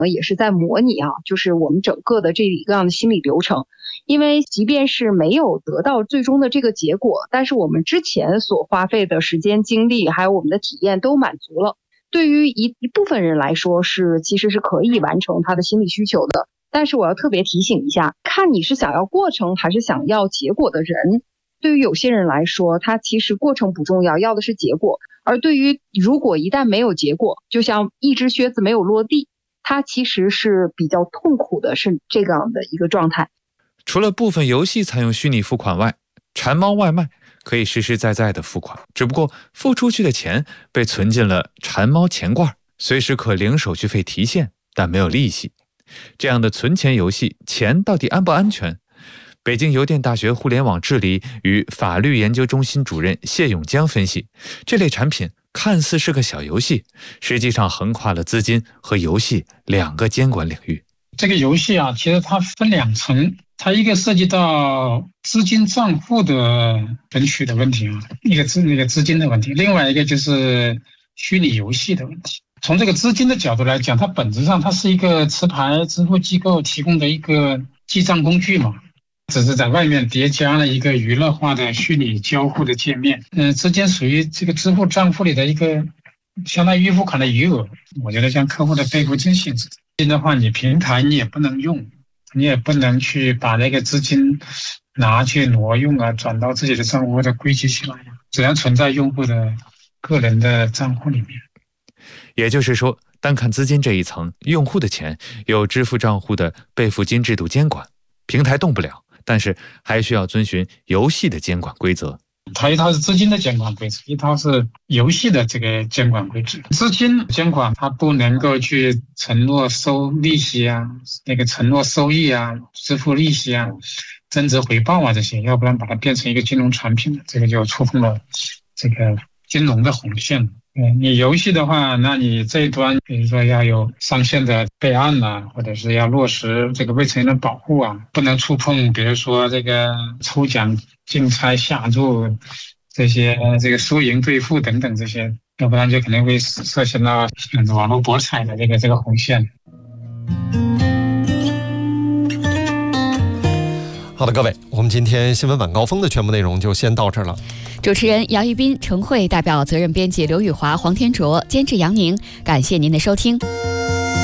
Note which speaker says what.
Speaker 1: 也是在模拟就是我们整个的这一个样的心理流程。因为即便是没有得到最终的这个结果，但是我们之前所花费的时间精力还有我们的体验都满足了，对于一部分人来说其实是可以完成他的心理需求的。但是我要特别提醒一下，看你是想要过程还是想要结果的人，对于有些人来说，他其实过程不重要，要的是结果。而对于如果一旦没有结果，就像一只靴子没有落地，它其实是比较痛苦的，是这样的一个状态。
Speaker 2: 除了部分游戏采用虚拟付款外，馋猫外卖可以实实在在的付款，只不过付出去的钱被存进了馋猫钱罐，随时可零手续费提现，但没有利息。这样的存钱游戏，钱到底安不安全？北京邮电大学互联网治理与法律研究中心主任谢永江分析，这类产品看似是个小游戏，实际上横跨了资金和游戏两个监管领域。
Speaker 3: 这个游戏其实它分两层，它一个涉及到资金账户的存取的问题一个那个资金的问题，另外一个就是虚拟游戏的问题。从这个资金的角度来讲，它本质上它是一个持牌支付机构提供的一个记账工具嘛，只是在外面叠加了一个娱乐化的虚拟交互的界面。资金属于这个支付账户里的一个相当于预付款的余额，我觉得像客户的备付金性质的话，你平台你也不能用，你也不能去把那个资金拿去挪用转到自己的账户或者归集起来，只要存在用户的个人的账户里面。
Speaker 2: 也就是说，单看资金这一层，用户的钱有支付账户的备付金制度监管，平台动不了，但是还需要遵循游戏的监管规则。
Speaker 3: 它一套是资金的监管规则，一套是游戏的这个监管规则。资金监管它不能够去承诺收利息那个承诺收益支付利息增值回报这些，要不然把它变成一个金融产品，这个就触碰了这个金融的红线。你游戏的话，那你这一端比如说要有上线的备案或者是要落实这个未成年人保护不能触碰比如说这个抽奖竞猜下注这些这个输赢兑付等等这些，要不然就可能会涉嫌到网络博彩的这个红线。
Speaker 4: 好的，各位，我们今天新闻晚高峰的全部内容就先到这儿了。
Speaker 5: 主持人姚玉斌、程慧，代表责任编辑刘宇华、黄天卓，监制杨宁，感谢您的收听。